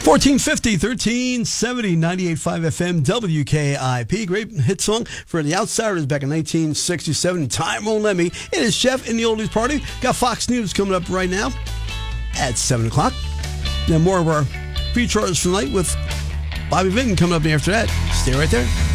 1450, 1370, 98.5 FM, WKIP. Great hit song for the Outsiders back in 1967. Time Won't Let Me. It is Chef in the Oldies Party. Got Fox News coming up right now at 7 o'clock. Then more of our feature artists tonight with Bobby Vinton coming up after that. Stay right there.